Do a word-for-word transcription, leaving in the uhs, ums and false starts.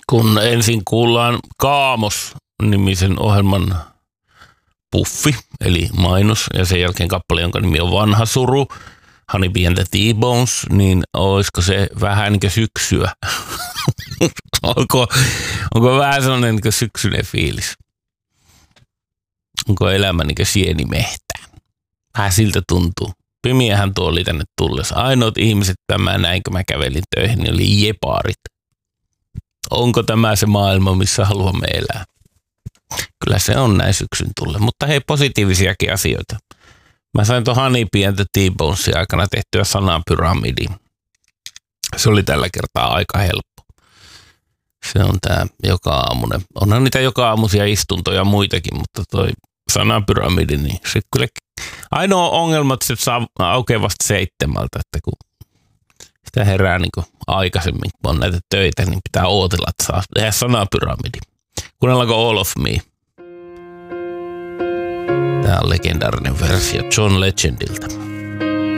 kun ensin kuullaan Kaamos-nimisen ohjelman puffi, eli mainos, ja sen jälkeen kappale, jonka nimi on Vanha suru, Honey B and the T-Bones, niin olisiko se vähän niin kuin syksyä? onko, onko vähän sellainen niin syksyinen fiilis? Onko elämä niin kuin sienimehtää? Vähän siltä tuntuu. Pimiähän tuo oli tänne tullessa. Ainoat ihmiset, tämä näin, kun mä kävelin töihin, niin oli jepaarit. Onko tämä se maailma, missä haluamme elää? Kyllä se on näin syksyn tulle. Mutta hei, positiivisiakin asioita. Mä sain tuon Honey B and the T-Bonesin aikana tehtyä sanapyramidin. Se oli tällä kertaa aika helppo. Se on tää joka aamunen. Onhan niitä joka aamuisia istuntoja muitakin, mutta toi sanapyramidi, niin se kyllä ainoa ongelma, että se saa aukeaa vasta seitsemältä, että kun sitä herää niin kuin aikaisemmin, kun on näitä töitä, niin pitää ootella, että saa tehdä sanapyramidi. Kuunnellaanko All of Me? Tämä on legendaarinen versio John Legendiltä.